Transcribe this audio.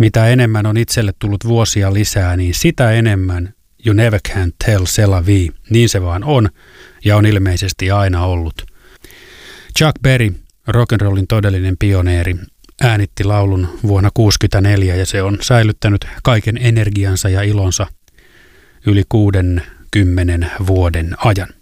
Mitä enemmän on itselle tullut vuosia lisää, niin sitä enemmän You never can tell c'est la vie. Niin se vaan on ja on ilmeisesti aina ollut. Chuck Berry, rock'n'rollin todellinen pioneeri, äänitti laulun vuonna 1964 ja se on säilyttänyt kaiken energiansa ja ilonsa yli 60 vuoden ajan.